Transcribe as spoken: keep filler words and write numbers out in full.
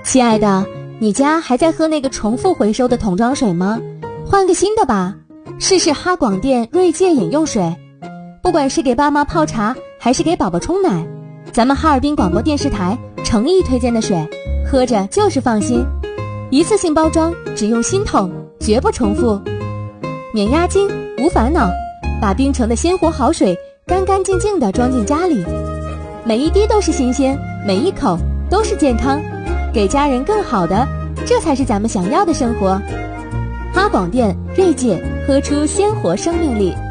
亲爱的，你家还在喝那个重复回收的桶装水吗？换个新的吧，试试哈广电锐界饮用水。不管是给爸妈泡茶，还是给宝宝冲奶，咱们哈尔滨广播电视台诚意推荐的水，喝着就是放心。一次性包装，只用新桶，绝不重复，免押金，无烦恼，把冰城的鲜活好水干干净净地装进家里，每一滴都是新鲜，每一口都是健康，给家人更好的，这才是咱们想要的生活。哈广电锐界，喝出鲜活生命力。